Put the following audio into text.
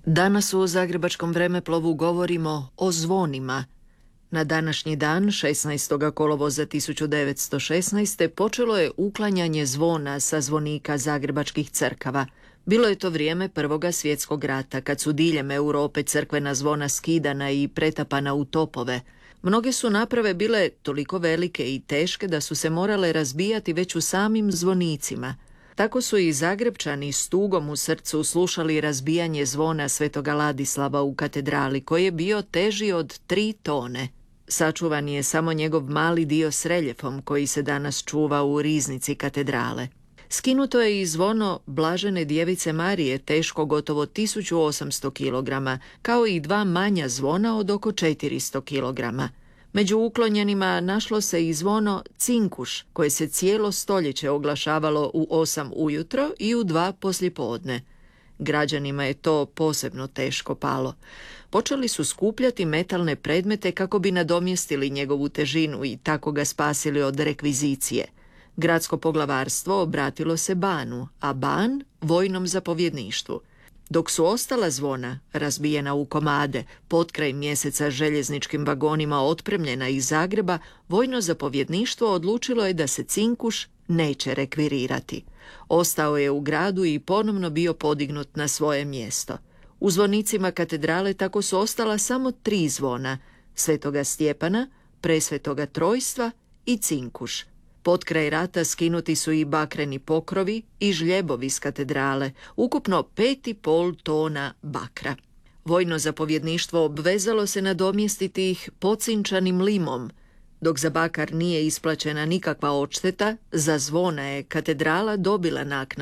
Danas u Zagrebačkom vremeplovu govorimo o zvonima. Na današnji dan, 16. kolovoza 1916. počelo je uklanjanje zvona sa zvonika zagrebačkih crkava. Bilo je to vrijeme Prvoga svjetskog rata, kad su diljem Europe crkvena zvona skidana i pretapana u topove. Mnoge su naprave bile toliko velike i teške da su se morale razbijati već u samim zvonicima. Tako su i Zagrepčani s tugom u srcu slušali razbijanje zvona Svetoga Ladislava u katedrali, koji je bio teži od 3 tone. Sačuvan je samo njegov mali dio s reljefom koji se danas čuva u riznici katedrale. Skinuto je i zvono Blažene djevice Marije, teško gotovo 1800 kg, kao i 2 manja zvona od oko 400 kg. Među uklonjenima našlo se i zvono Cinkuš, koje se cijelo stoljeće oglašavalo u 8 ujutro i u 2 poslijepodne. Građanima je to posebno teško palo. Počeli su skupljati metalne predmete kako bi nadomjestili njegovu težinu i tako ga spasili od rekvizicije. Gradsko poglavarstvo obratilo se banu, a ban vojnom zapovjedništvu. Dok su ostala zvona, razbijena u komade, potkraj mjeseca željezničkim vagonima otpremljena iz Zagreba, vojno zapovjedništvo odlučilo je da se Cinkuš neće rekvirirati. Ostao je u gradu i ponovno bio podignut na svoje mjesto. U zvonicima katedrale tako su ostala samo 3 zvona: Svetoga Stjepana, Presvetoga Trojstva i Cinkuš. Potkraj rata skinuti su i bakreni pokrovi i žljebovi s katedrale, ukupno 5,5 tona bakra. Vojno zapovjedništvo obvezalo se nadomjestiti ih pocinčanim limom. Dok za bakar nije isplaćena nikakva odšteta, za zvona je katedrala dobila naknadu